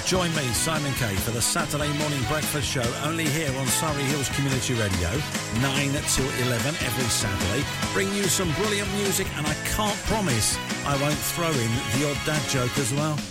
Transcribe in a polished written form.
Join me, Simon Kay, for the Saturday morning breakfast show, only here on Surrey Hills Community Radio, 9 to 11 every Saturday. Bring you some brilliant music, and I can't promise I won't throw in the odd dad joke as well.